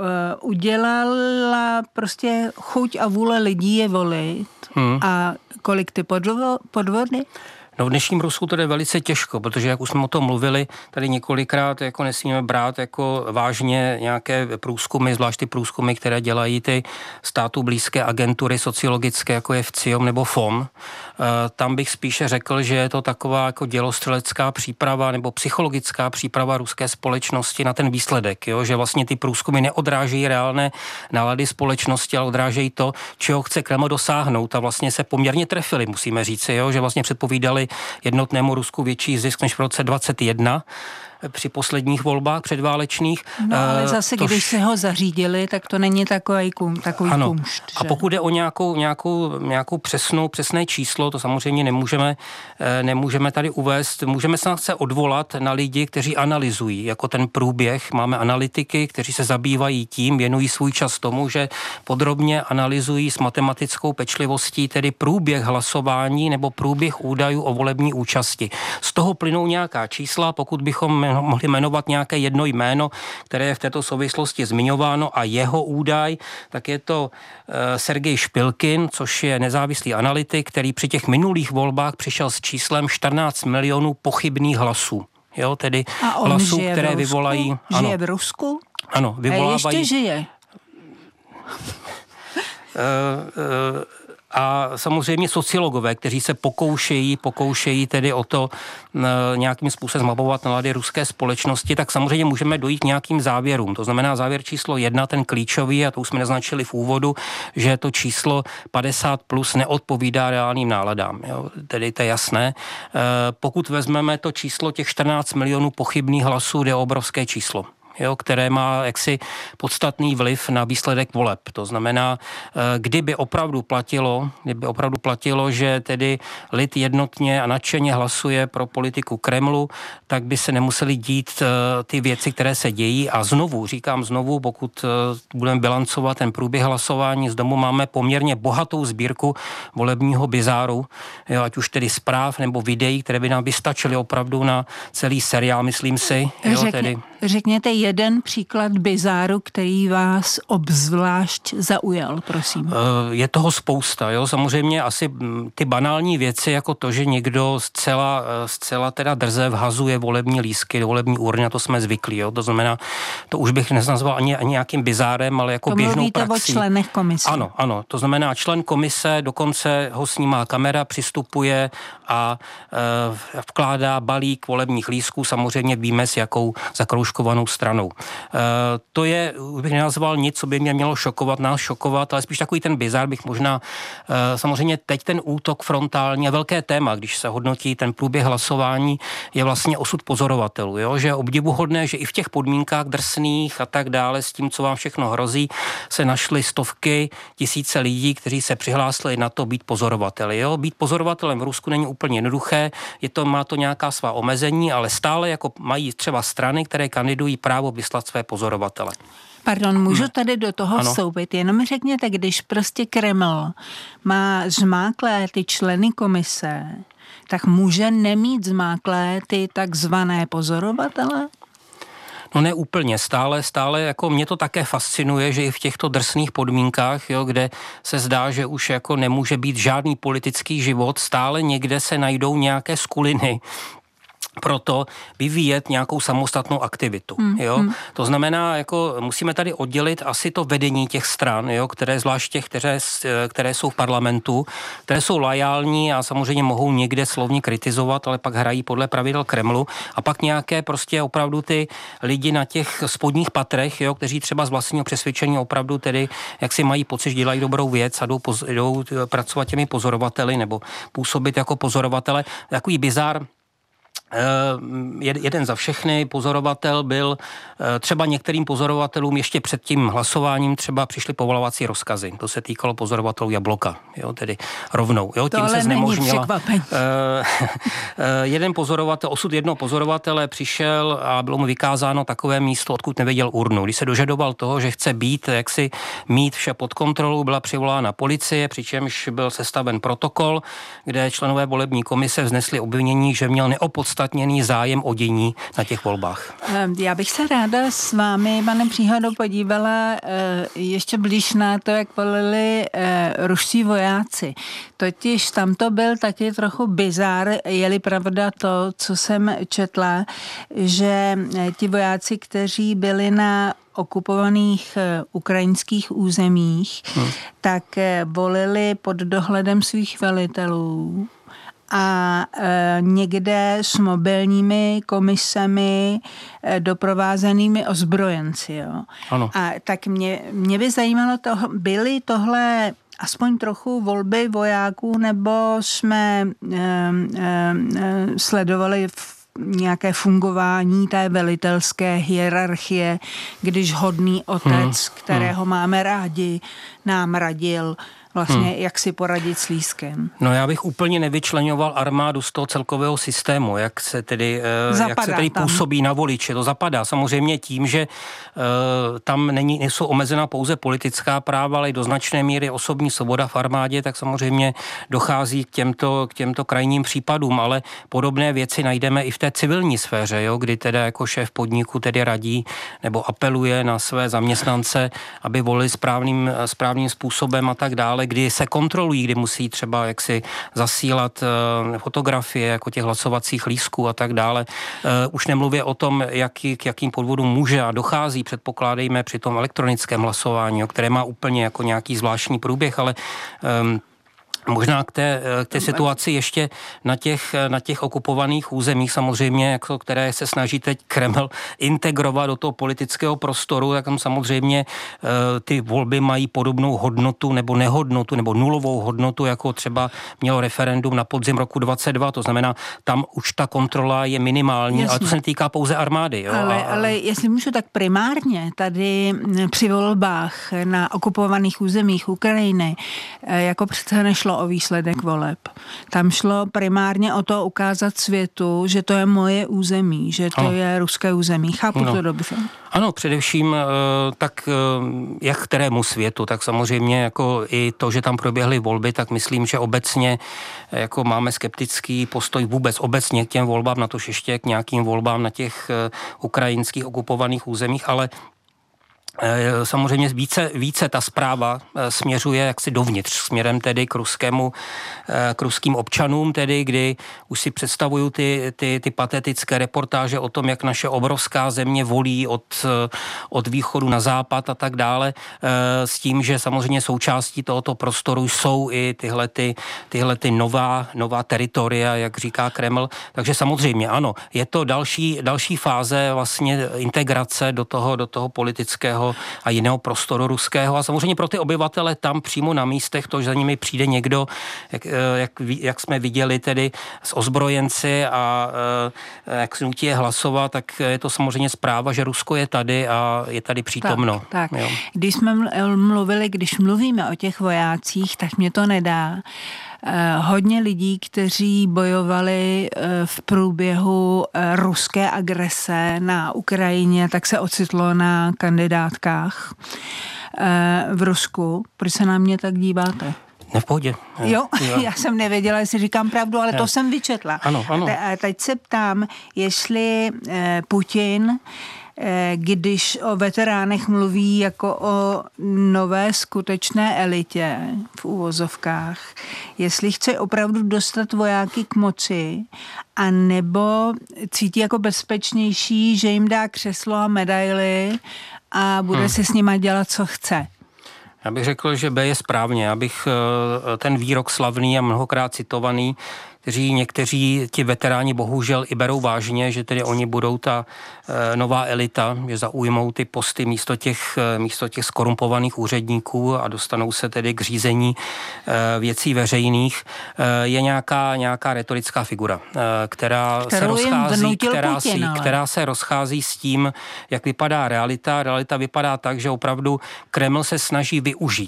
udělala prostě chuť a vůle lidí je volit a kolik ty podvody? No v dnešním Rusku to je velice těžko, protože jak už jsme o tom mluvili tady několikrát, jako nesmíme brát jako vážně nějaké průzkumy, zvlášť ty průzkumy, které dělají ty státu blízké agentury sociologické, jako je FCIOM nebo FOM. Tam bych spíše řekl, že je to taková jako dělostřelecká příprava nebo psychologická příprava ruské společnosti na ten výsledek, jo? Že vlastně ty průzkumy neodrážejí reálné nálady společnosti, ale odrážejí to, čeho chce Kreml dosáhnout a vlastně se poměrně trefili, musíme říci, jo? Že vlastně předpovídali jednotnému Rusku větší zisk než v roce 2021 při posledních volbách předválečných. No ale zase, když se ho zařídili, tak to není takový kumšt. A pokud jde o nějakou přesné číslo, to samozřejmě nemůžeme tady uvést. Můžeme se odvolat na lidi, kteří analyzují jako ten průběh. Máme analytiky, kteří se zabývají tím, věnují svůj čas tomu, že podrobně analyzují s matematickou pečlivostí tedy průběh hlasování nebo průběh údajů o volební účasti. Z toho plynou nějaká čísla, pokud bychom mohli jmenovat nějaké jedno jméno, které je v této souvislosti zmiňováno a jeho údaj, tak je to Sergej Špilkin, což je nezávislý analytik, který při těch minulých volbách přišel s číslem 14 milionů pochybných hlasů. Jo, tedy hlasů, které vyvolají... Žije v Rusku? Ano, vyvolávají... Ještě žije. A samozřejmě sociologové, kteří se pokoušejí tedy o to nějakým způsobem zmapovat nálady ruské společnosti, tak samozřejmě můžeme dojít k nějakým závěrům. To znamená závěr číslo 1, ten klíčový, a to už jsme naznačili v úvodu, že to číslo 50+ neodpovídá reálným náladám. Jo? Tedy to je jasné. Pokud vezmeme to číslo těch 14 milionů pochybných hlasů, jde o obrovské číslo. Jo, které má jaksi podstatný vliv na výsledek voleb. To znamená, kdyby opravdu platilo, že tedy lid jednotně a nadšeně hlasuje pro politiku Kremlu, tak by se nemusely dít ty věci, které se dějí. A říkám znovu, pokud budeme bilancovat ten průběh hlasování, z domu máme poměrně bohatou sbírku volebního bizáru, jo, ať už tedy zpráv nebo videí, které by nám vystačily opravdu na celý seriál, myslím si. Jo, Řekněte jeden příklad bizáru, který vás obzvlášť zaujal, prosím. Je toho spousta, jo. Samozřejmě asi ty banální věci, jako to, že někdo zcela teda drze vhazuje volební lístky do volební urny, a to jsme zvyklí, jo. To znamená, to už bych nenazval ani nějakým bizárem, ale jako běžnou praxí. To mluvíte o členech komise. Ano. To znamená, člen komise, dokonce ho snímá kamera, přistupuje a vkládá balík volebních lístků, samozřejmě víme s jakou zakroužkovanou stranou. To je, bych nenazval nic, co by mě mělo nás šokovat, ale spíš takový ten bizár bych možná, samozřejmě teď ten útok frontální a velké téma, když se hodnotí ten průběh hlasování, je vlastně osud pozorovatelů, jo? Že je obdivuhodné, že i v těch podmínkách drsných a tak dále, s tím, co vám všechno hrozí, se našly stovky, tisíce lidí, kteří se přihlásili na to být pozorovateli. Jo? Být pozorovatelem v Rusku není úplně jednoduché, má to nějaká svá omezení, ale stále jako mají třeba strany, které kandidují právo vyslat své pozorovatele. Pardon, můžu tady do toho vstoupit? Jenom mi řekněte, když prostě Kreml má zmáklé ty členy komise, tak může nemít zmáklé ty takzvané pozorovatele? No ne úplně, stále jako mě to také fascinuje, že i v těchto drsných podmínkách, jo, kde se zdá, že už jako nemůže být žádný politický život, stále někde se najdou nějaké skuliny proto vyvíjet nějakou samostatnou aktivitu. Jo? To znamená, jako musíme tady oddělit asi to vedení těch stran, jo? Které zvlášť těch, které jsou v parlamentu, které jsou lojální a samozřejmě mohou někde slovně kritizovat, ale pak hrají podle pravidel Kremlu, a pak nějaké prostě opravdu ty lidi na těch spodních patrech, jo? Kteří třeba z vlastního přesvědčení opravdu tedy, jak si mají pocit, že dělají dobrou věc a jdou pracovat těmi pozorovateli nebo působit jako pozorovatele. Takový bizár. Jeden za všechny pozorovatel byl, třeba některým pozorovatelům ještě před tím hlasováním třeba přišly povolovací rozkazy. To se týkalo pozorovatelů Jabloka, jo, tedy rovnou. Jo, tím se znemožnila. Osud jednoho pozorovatele přišel a bylo mu vykázáno takové místo, odkud nevěděl urnu. Když se dožadoval toho, že chce být, jak si mít vše pod kontrolou, byla přivolána policie, přičemž byl sestaven protokol, kde členové volební komise vznesli obvinění, že měl neopodstatněný zájem o dění na těch volbách. Já bych se ráda s vámi, pane Příhodo, podívala ještě blíž na to, jak volili ruští vojáci. Totiž tam to byl taky trochu bizár, je-li pravda to, co jsem četla, že ti vojáci, kteří byli na okupovaných ukrajinských územích, tak volili pod dohledem svých velitelů a někde s mobilními komisemi doprovázenými ozbrojenci. Jo. Ano. A tak mě by zajímalo, byly tohle aspoň trochu volby vojáků, nebo jsme sledovali nějaké fungování té velitelské hierarchie, když hodný otec, kterého máme rádi, nám radil vlastně, jak si poradit s lískem. No já bych úplně nevyčleňoval armádu z toho celkového systému, jak se tedy působí na voliče. To zapadá samozřejmě tím, že tam nejsou omezena pouze politická práva, ale i do značné míry osobní svoboda v armádě, tak samozřejmě dochází k těmto krajním případům, ale podobné věci najdeme i v té civilní sféře, jo, kdy teda jako šéf podniku tedy radí nebo apeluje na své zaměstnance, aby volili správným způsobem a tak dále, kdy se kontrolují, kdy musí třeba jaksi zasílat fotografie jako těch hlasovacích lístků a tak dále. Už nemluvě o tom, k jakým podvodům může a dochází, předpokládejme při tom elektronickém hlasování, které má úplně jako nějaký zvláštní průběh, ale možná k té situaci ještě na těch okupovaných územích samozřejmě, jako které se snaží teď Kreml integrovat do toho politického prostoru, tak tam samozřejmě ty volby mají podobnou hodnotu nebo nehodnotu nebo nulovou hodnotu, jako třeba mělo referendum na podzim roku 2022, to znamená, tam už ta kontrola je minimální, ale to se netýká pouze armády. Jo? Ale jestli můžu, tak primárně tady při volbách na okupovaných územích Ukrajiny jako přece nešlo o výsledek voleb. Tam šlo primárně o to ukázat světu, že to je moje území, že to je ruské území. Chápu to dobře? Ano, především tak jak kterému světu, tak samozřejmě jako i to, že tam proběhly volby, tak myslím, že obecně jako máme skeptický postoj vůbec obecně k těm volbám, natož ještě k nějakým volbám na těch ukrajinských okupovaných územích, ale samozřejmě více ta zpráva směřuje jaksi dovnitř, směrem tedy k ruským občanům, tedy kdy už si představuju ty patetické reportáže o tom, jak naše obrovská země volí od východu na západ a tak dále, s tím, že samozřejmě součástí tohoto prostoru jsou i tyhle nová teritoria, jak říká Kreml. Takže samozřejmě ano, je to další fáze vlastně integrace do toho politického a jiného prostoru ruského. A samozřejmě pro ty obyvatele tam přímo na místech, to, že za nimi přijde někdo, jak jsme viděli tedy s ozbrojenci a jak se nutí je hlasovat, tak je to samozřejmě zpráva, že Rusko je tady a je tady přítomno. Tak. Když mluvíme o těch vojácích, tak mě to nedá. Hodně lidí, kteří bojovali v průběhu ruské agrese na Ukrajině, tak se ocitlo na kandidátkách v Rusku. Proč se na mě tak díváte? Ne, v pohodě. Jo, já jsem nevěděla, jestli říkám pravdu, ale to jsem vyčetla. Ano. A teď se ptám, jestli Putin když o veteránech mluví jako o nové skutečné elitě v uvozovkách, jestli chce opravdu dostat vojáky k moci, a nebo cítí jako bezpečnější, že jim dá křeslo a medaily a bude si s nima dělat, co chce. Já bych řekl, že B je správně. Abych ten výrok slavný a mnohokrát citovaný, někteří ti veteráni bohužel i berou vážně, že tedy oni budou ta nová elita, že zaujmou ty posty místo těch skorumpovaných úředníků a dostanou se tedy k řízení věcí veřejných, je nějaká retorická figura, která se rozchází s tím, jak vypadá realita. Realita vypadá tak, že opravdu Kreml se snaží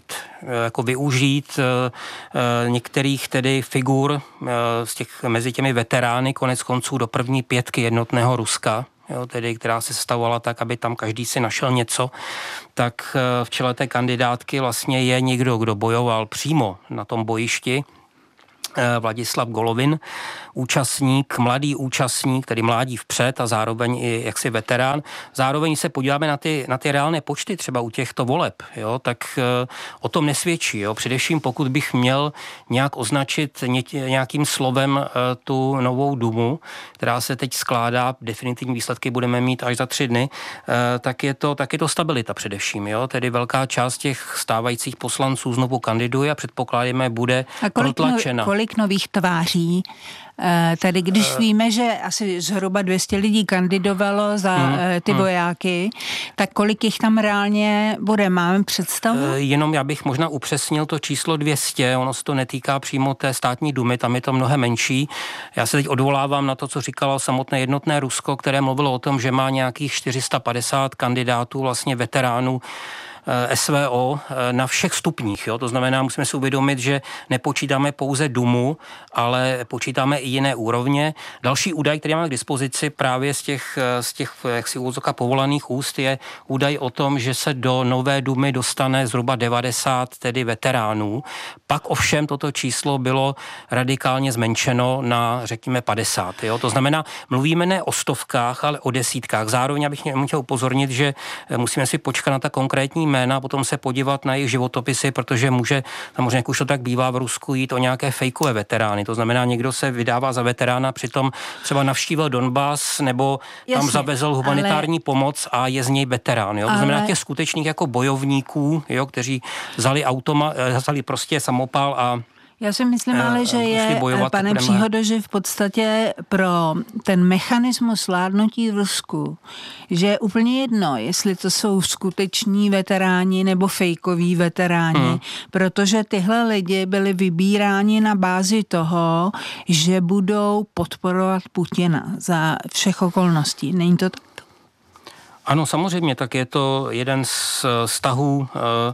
využít některých tedy figur mezi těmi veterány konec konců do první pětky jednotného Ruska, tedy, která se stavovala tak, aby tam každý si našel něco, tak v čele té kandidátky vlastně je někdo, kdo bojoval přímo na tom bojišti, Vladislav Golovin, mladý účastník, tedy mládí vpřed a zároveň i jaksi veterán. Zároveň se podíváme na ty reálné počty třeba u těchto voleb, tak o tom nesvědčí. Především pokud bych měl nějak označit nějakým slovem tu novou Dumu, která se teď skládá, definitivní výsledky budeme mít až za 3 dny, tak je to stabilita především. Tedy velká část těch stávajících poslanců znovu kandiduje a předpokládáme bude protlačena. Kolik nových tváří? Tady když víme, že asi zhruba 200 lidí kandidovalo za ty vojáky, tak kolik jich tam reálně bude? Máme představu? Jenom já bych možná upřesnil to číslo 200, ono se to netýká přímo té státní dumy, tam je to mnohem menší. Já se teď odvolávám na to, co říkalo samotné jednotné Rusko, které mluvilo o tom, že má nějakých 450 kandidátů, vlastně veteránů SVO na všech stupních. To znamená, musíme si uvědomit, že nepočítáme pouze Dumu, ale počítáme i jiné úrovně. Další údaj, který máme k dispozici právě z těch jaksi úvodzovka povolaných úst, je údaj o tom, že se do nové Dumy dostane zhruba 90 tedy veteránů. Pak ovšem toto číslo bylo radikálně zmenšeno na, řekněme, 50. To znamená, mluvíme ne o stovkách, ale o desítkách. Zároveň bych chtěl upozornit, že musíme si počkat na ta konkrétní jména, potom se podívat na jejich životopisy, protože může, samozřejmě jak už to tak bývá v Rusku, jít o nějaké fejkové veterány. To znamená, někdo se vydává za veterána, přitom třeba navštívil Donbas nebo tam zavezl humanitární pomoc a je z něj veterán. To znamená těch skutečných jako bojovníků, kteří vzali prostě samopal a já si myslím ale, že je, pane Příhodo, že v podstatě pro ten mechanismus vládnutí v Rusku, že je úplně jedno, jestli to jsou skuteční veteráni nebo fejkoví veteráni, protože tyhle lidi byli vybíráni na bázi toho, že budou podporovat Putina za všech okolností. Není to tak? Ano, samozřejmě, tak je to jeden z vztahů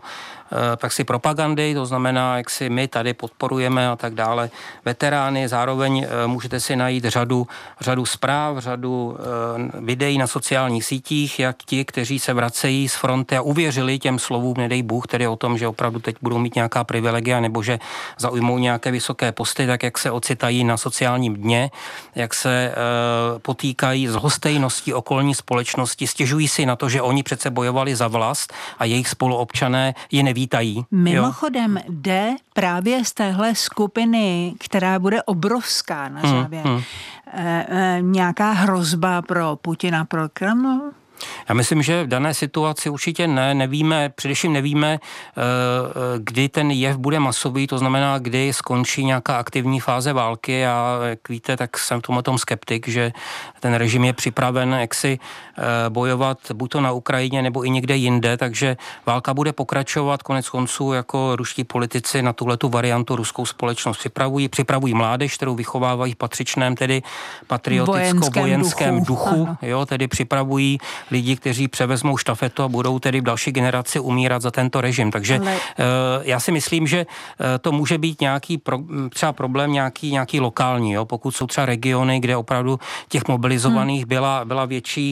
si propagandy, to znamená, jak si my tady podporujeme a tak dále veterány, zároveň můžete si najít řadu zpráv, řadu videí na sociálních sítích, jak ti, kteří se vracejí z fronty a uvěřili těm slovům, nedej Bůh, tedy o tom, že opravdu teď budou mít nějaká privilegia nebo že zaujmou nějaké vysoké posty, tak jak se ocitají na sociálním dně, jak se potýkají s lhostejností okolní společnosti, stěžují si na to, že oni přece bojovali za vlast a jejich spoluobčané je nevítají. Mimochodem jde právě z téhle skupiny, která bude obrovská na závěr, nějaká hrozba pro Putina, pro Kreml? Já myslím, že v dané situaci určitě nevíme, především nevíme, kdy ten jev bude masový, to znamená, kdy skončí nějaká aktivní fáze války a jak víte, tak jsem v tom skeptik, že ten režim je připraven jaksi bojovat buď to na Ukrajině nebo i někde jinde, takže válka bude pokračovat, konec konců jako ruští politici na tuhletu variantu ruskou společnost připravují mládež, kterou vychovávají v patřičném tedy patrioticko-vojenském duchu, tedy připravují lidi, kteří převezmou štafetu a budou tedy v další generaci umírat za tento režim. Takže já si myslím, že to může být nějaký třeba problém nějaký lokální, pokud jsou třeba regiony, kde opravdu těch mobilizovaných byl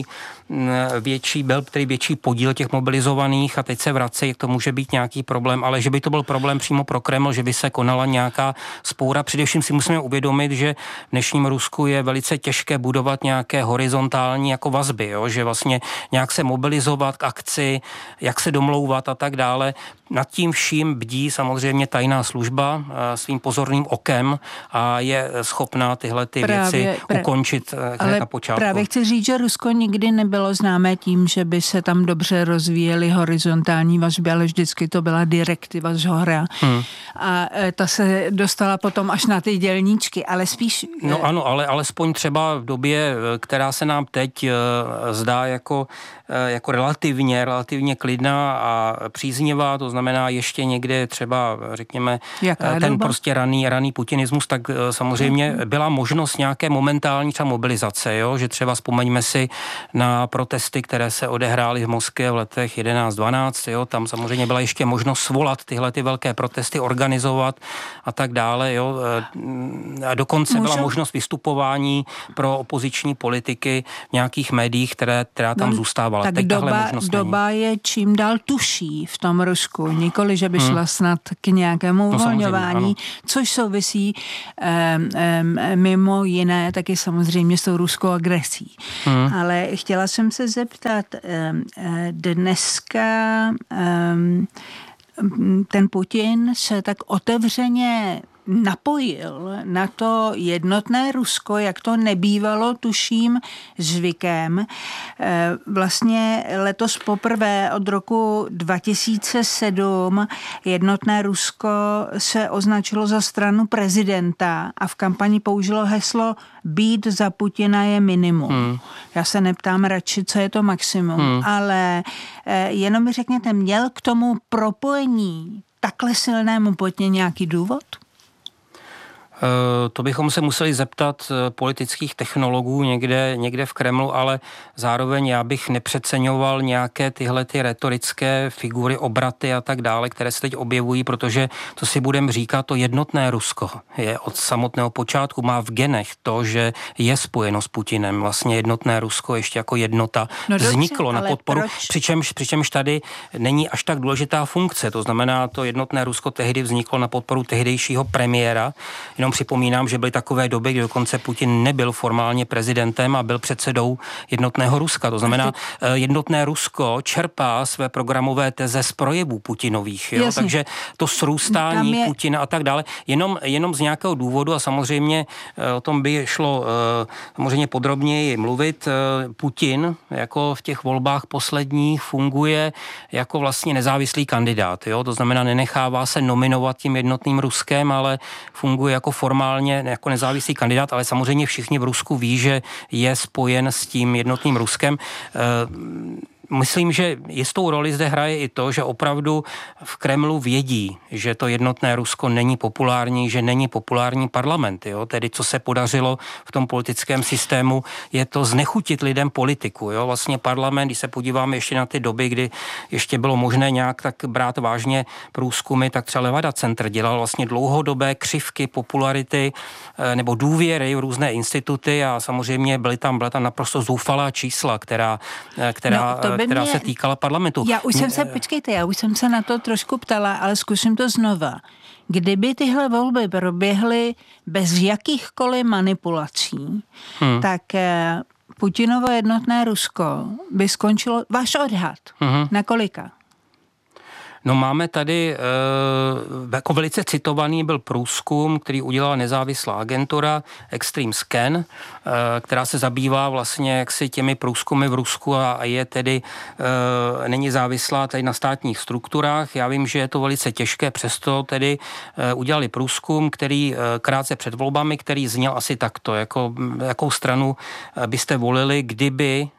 větší podíl těch mobilizovaných a teď se vracejí, to může být nějaký problém, ale že by to byl problém přímo pro Kreml, že by se konala nějaká spoura. Především si musíme uvědomit, že v dnešním Rusku je velice těžké budovat nějaké horizontální jako vazby, že vlastně nějak se mobilizovat k akci, jak se domlouvat a tak dále. Nad tím vším bdí samozřejmě tajná služba svým pozorným okem a je schopná tyhle ty věci ukončit hned na počátku. Právě chci říct, že Rusko nikdy nebylo známé tím, že by se tam dobře rozvíjely horizontální vazby, ale vždycky to byla direktiva zhora. A ta se dostala potom až na ty dělníčky, ale spíš... No ano, ale alespoň třeba v době, která se nám teď zdá jako relativně klidná a příznivá, to znamená ještě někde třeba, řekněme, ten prostě raný putinismus, tak samozřejmě byla možnost nějaké momentální třeba mobilizace, jo? Že třeba vzpomeňme si na protesty, které se odehrály v Moskvě v letech 11-12, jo? Tam samozřejmě byla ještě možnost svolat tyhle ty velké protesty, organizovat a tak dále, jo? A dokonce byla možnost vystupování pro opoziční politiky v nějakých médiích, která tam zůstávala. Tak teď doba je čím dál tuší v tom Rusku. Nikoli, že by šla snad k nějakému uvolňování, což souvisí mimo jiné taky samozřejmě s tou ruskou agresí. Ale chtěla jsem se zeptat, dneska ten Putin se tak otevřeně napojil na to jednotné Rusko, jak to nebývalo, tuším, zvykem. Vlastně letos poprvé od roku 2007 jednotné Rusko se označilo za stranu prezidenta a v kampani použilo heslo být za Putina je minimum. Já se neptám radši, co je to maximum, ale jenom mi řekněte, měl k tomu propojení takhle silnému Putině nějaký důvod? To bychom se museli zeptat politických technologů někde v Kremlu, ale zároveň já bych nepřeceňoval nějaké tyhle ty retorické figury, obraty a tak dále, které se teď objevují, protože to si budeme říkat, to jednotné Rusko je od samotného počátku, má v genech to, že je spojeno s Putinem. Vlastně jednotné Rusko ještě jako jednota vzniklo na podporu, přičemž tady není až tak důležitá funkce, to znamená, to jednotné Rusko tehdy vzniklo na podporu tehdejšího premiéra. Jenom připomínám, že byly takové doby, kdy dokonce Putin nebyl formálně prezidentem a byl předsedou jednotného Ruska. To znamená, jednotné Rusko čerpá své programové teze z projevů Putinových. Jo? Takže to srůstání Putina a tak dále, jenom z nějakého důvodu a samozřejmě o tom by šlo samozřejmě podrobněji mluvit. Putin jako v těch volbách posledních funguje jako vlastně nezávislý kandidát. Jo? To znamená, nenechává se nominovat tím jednotným Ruskem, ale funguje jako formálně jako nezávislý kandidát, ale samozřejmě všichni v Rusku ví, že je spojen s tím jednotným Ruskem. Myslím, že jistou roli zde hraje i to, že opravdu v Kremlu vědí, že to jednotné Rusko není populární, že není populární parlament. Jo? Tedy co se podařilo v tom politickém systému, je to znechutit lidem politiku. Jo? Vlastně parlament, když se podíváme ještě na ty doby, kdy ještě bylo možné nějak tak brát vážně průzkumy, tak třeba Levada Centr dělal vlastně dlouhodobé křivky popularity nebo důvěry v různé instituty a samozřejmě byla tam naprosto zoufalá čísla, která se týkala parlamentu. Já už jsem se na to trošku ptala, ale zkusím to znova. Kdyby tyhle volby proběhly bez jakýchkoliv manipulací, tak Putinovo jednotné Rusko by skončilo, váš odhad, na kolika? No máme tady, jako velice citovaný byl průzkum, který udělala nezávislá agentura Extreme Scan, která se zabývá vlastně jaksi těmi průzkumy v Rusku a je tedy, není závislá tady na státních strukturách. Já vím, že je to velice těžké, přesto tedy udělali průzkum, který krátce před volbami, který zněl asi takto, jakou stranu byste volili, kdyby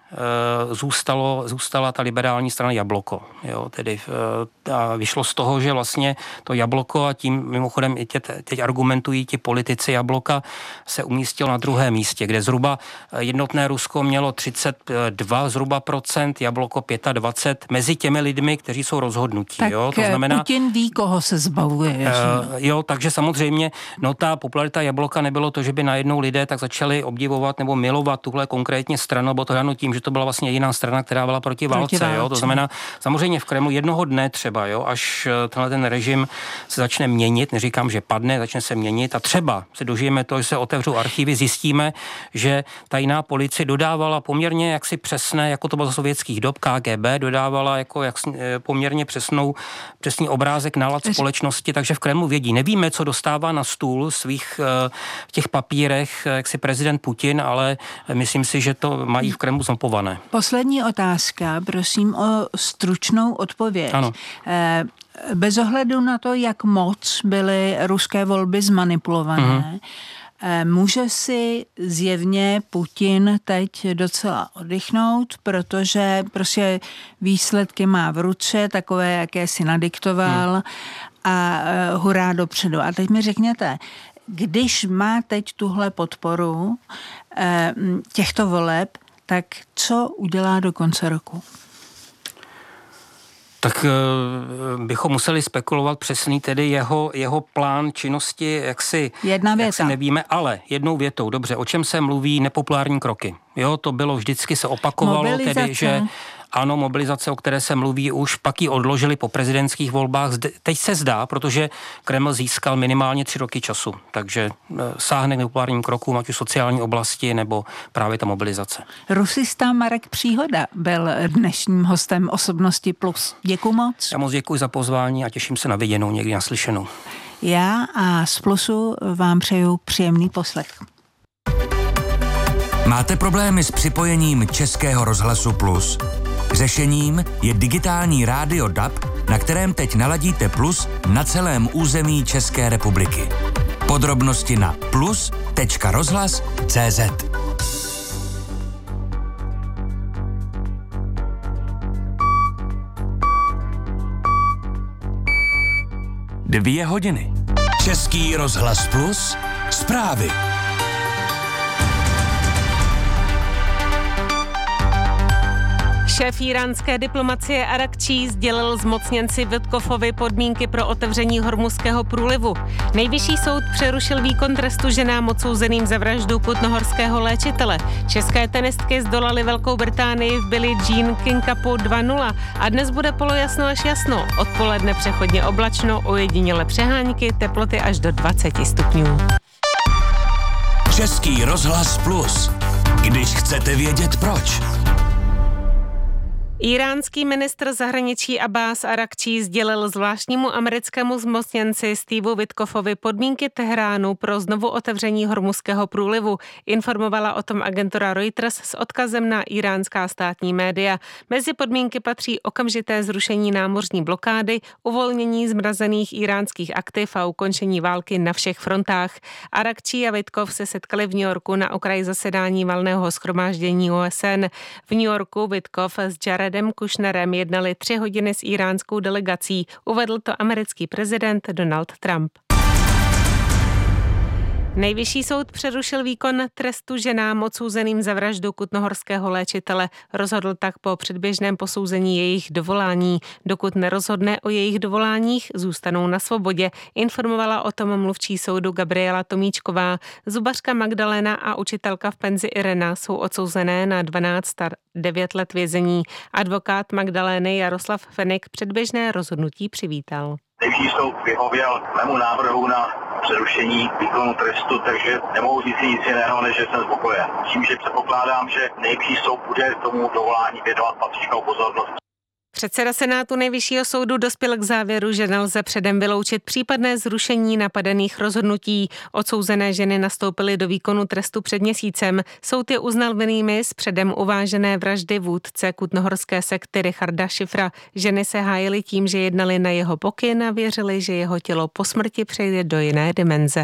zůstala ta liberální strana Jabloko. Jo, tedy a vyšlo z toho, že vlastně to Jabloko a tím mimochodem i teď argumentují ti politici Jabloka se umístilo na druhém místě, kde zhruba jednotné Rusko mělo 32 zhruba procent, Jabloko 25 mezi těmi lidmi, kteří jsou rozhodnutí. Tak jo, to znamená, Putin ví, koho se zbavuje. Jo, takže samozřejmě ta popularita Jabloka nebylo to, že by najednou lidé tak začali obdivovat nebo milovat tuhle konkrétně stranu, bo to dáno tím, že že to byla vlastně jediná strana, která byla proti válce. Jo? To znamená, samozřejmě v Kremlu jednoho dne třeba, jo, až tenhle ten režim se začne měnit, neříkám, že padne, začne se měnit a třeba se dožijeme to, že se otevřou archivy, zjistíme, že tajná policie dodávala poměrně jaksi přesné, jako to bylo za sovětských dob, KGB dodávala jako poměrně přesný obrázek nálad společnosti, takže v Kremlu vědí. Nevíme, co dostává na stůl svých v těch papírech, jak si prezident Putin, ale myslím si, že to mají v Kremlu zmapované. Poslední otázka, prosím o stručnou odpověď. Ano. Bez ohledu na to, jak moc byly ruské volby zmanipulované, může si zjevně Putin teď docela oddychnout, protože prostě výsledky má v ruce, takové, jaké si nadiktoval a hurá dopředu. A teď mi řekněte, když má teď tuhle podporu těchto voleb, tak co udělá do konce roku? Tak bychom museli spekulovat přesný tedy jeho plán činnosti, jak si nevíme, ale jednou větou, dobře, o čem se mluví nepopulární kroky. Jo, to bylo vždycky se opakovalo, tedy, že ano, mobilizace, o které se mluví už, pak ji odložili po prezidentských volbách. Teď se zdá, protože Kreml získal minimálně 3 roky času, takže sáhne k nepopulárním krokům, ať už sociální oblasti, nebo právě ta mobilizace. Rusista Marek Příhoda byl dnešním hostem Osobnosti Plus. Děkuju moc. Já moc děkuji za pozvání a těším se na viděnou, někdy naslyšenou. Já a z Plusu vám přeju příjemný poslech. Máte problémy s připojením Českého rozhlasu Plus? Řešením je digitální rádio DAB, na kterém teď naladíte Plus na celém území České republiky. Podrobnosti na plus.rozhlas.cz. 2 hodiny. Český rozhlas Plus. Zprávy. Šéf íránské diplomacie Arakčí sdělil zmocněnci Vitkovovi podmínky pro otevření Hormuzského průlivu. Nejvyšší soud přerušil výkon trestu ženám odsouzeným za vraždu kutnohorského léčitele. České tenistky zdolaly Velkou Británii v Billie Jean King Cupu 2-0 a dnes bude polojasno až jasno. Odpoledne přechodně oblačno, ojediněle přehánky, teploty až do 20 stupňů. Český rozhlas Plus. Když chcete vědět proč. Iránský ministr zahraničí Abbás Arakčí sdělil zvláštnímu americkému zmocněnci Steveu Witkovovi podmínky Teheránu pro znovu otevření Hormuzského průlivu. Informovala o tom agentura Reuters s odkazem na iránská státní média. Mezi podmínky patří okamžité zrušení námořní blokády, uvolnění zmrazených iránských aktiv a ukončení války na všech frontách. Arakčí a Witkov se setkali v New Yorku na okraji zasedání valného shromáždění OSN. V New Yorku Witkov s Jaredem Kushnerem jednali 3 hodiny s iránskou delegací, uvedl to americký prezident Donald Trump. Nejvyšší soud přerušil výkon trestu ženám odsouzeným za vraždu kutnohorského léčitele. Rozhodl tak po předběžném posouzení jejich dovolání. Dokud nerozhodne o jejich dovoláních, zůstanou na svobodě. Informovala o tom mluvčí soudu Gabriela Tomíčková. Zubařka Magdalena a učitelka v penzi Irena jsou odsouzené na 12 a 9 let vězení. Advokát Magdalény Jaroslav Fenik předběžné rozhodnutí přivítal. Nejvyšší soud vyhověl mému návrhu na přerušení výkonu trestu, takže nemohu říct nic jiného, než že jsem spokojen. Tím, že předpokládám, že nejvyšší soud bude tomu dovolání věnovat patřičnou pozornost. Předseda Senátu Nejvyššího soudu dospěl k závěru, že nelze předem vyloučit případné zrušení napadených rozhodnutí. Odsouzené ženy nastoupily do výkonu trestu před měsícem. Soud je uznal vinnými z předem uvážené vraždy vůdce kutnohorské sekty Richarda Šifra. Ženy se hájily tím, že jednali na jeho pokyn a věřili, že jeho tělo po smrti přejde do jiné dimenze.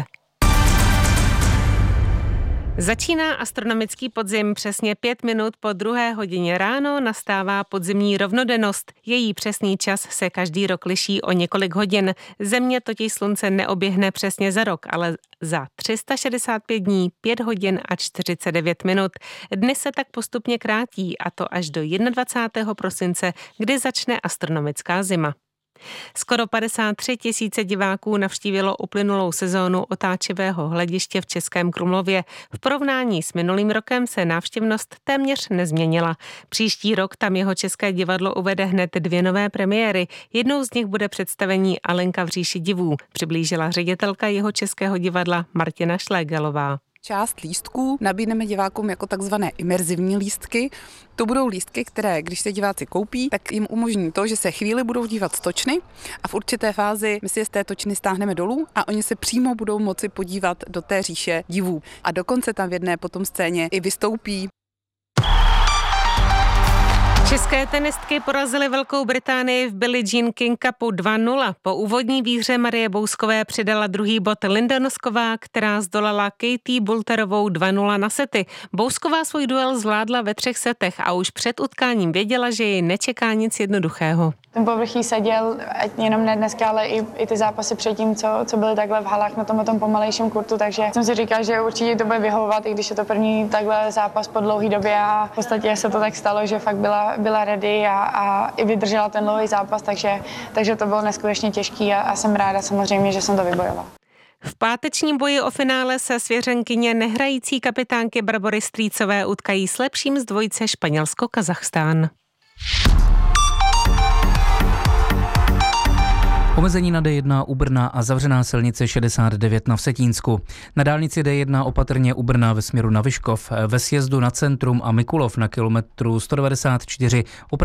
Začíná astronomický podzim. Přesně 5 minut po 2 hodině ráno nastává podzimní rovnodennost. Její přesný čas se každý rok liší o několik hodin. Země totiž slunce neoběhne přesně za rok, ale za 365 dní, 5 hodin a 49 minut. Dny se tak postupně krátí, a to až do 21. prosince, kdy začne astronomická zima. Skoro 53 000 diváků navštívilo uplynulou sezónu otáčivého hlediště v Českém Krumlově. V porovnání s minulým rokem se návštěvnost téměř nezměnila. Příští rok tam jeho České divadlo uvede hned 2 nové premiéry. Jednou z nich bude představení Alenka v říši divů, přiblížila ředitelka jeho Českého divadla Martina Šlégelová. Část lístků nabídneme divákům jako takzvané imerzivní lístky. To budou lístky, které, když se diváci koupí, tak jim umožní to, že se chvíli budou dívat z točny a v určité fázi my si je z té točny stáhneme dolů a oni se přímo budou moci podívat do té říše divů. A dokonce tam v jedné potom scéně i vystoupí. České tenistky porazily Velkou Británii v Billie Jean King Cupu 2-0. Po úvodní výhře Marie Bouskové přidala druhý bod Linda Nosková, která zdolala Katie Boulterovou 2-0 na sety. Bousková svůj duel zvládla ve 3 setech a už před utkáním věděla, že ji nečeká nic jednoduchého. Ten povrch jí seděl, ať jenom ne dneska, ale i ty zápasy předtím, co byly takhle v halách na tom pomalejším kurtu, takže jsem si říkal, že určitě to bude vyhovovat, i když je to první takhle zápas po dlouhé době a v podstatě se to tak stalo, že fakt byla ready a i vydržela ten dlouhý zápas, takže to bylo neskutečně těžký a jsem ráda samozřejmě, že jsem to vybojovala. V pátečním boji o finále se svěřenkyně nehrající kapitánky Barbory Strýcové utkají s lepším z dvojice Španělsko-Kazachstán. Omezení na D1 u Brna a zavřená silnice 69 na Vsetínsku. Na dálnici D1 opatrně u Brna ve směru na Vyškov, ve sjezdu na Centrum a Mikulov na kilometru 194